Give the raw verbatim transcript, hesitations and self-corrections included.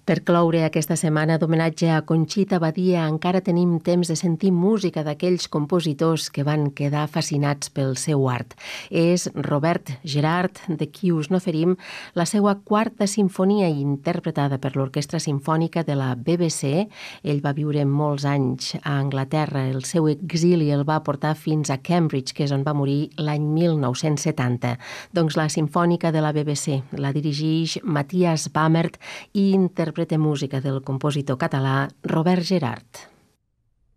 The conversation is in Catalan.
Per cloure aquesta setmana d'homenatge a Conxita Badia encara tenim temps de sentir música d'aquells compositors que van quedar fascinats pel seu art. És Robert Gerhard, de qui us n'oferim la seva quarta sinfonia interpretada per l'Orquestra Simfònica de la B B C. Ell va viure molts anys a Anglaterra. El seu exili el va portar fins a Cambridge, que és on va morir l'any mil nou-cents setanta. Doncs la Simfònica de la B B C la dirigeix Matthias Bamert i interpreta música del compositor català Robert Gerhard.